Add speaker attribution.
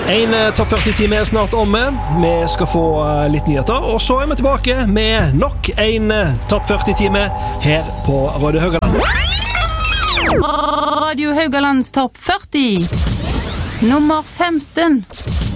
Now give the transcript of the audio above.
Speaker 1: En topp 40-time snart omme. Vi skal få litt nyheter, og så vi tilbake med nok en topp 40-time her på Radio Haugaland.
Speaker 2: Radio Haugalands topp 40. Nummer 15.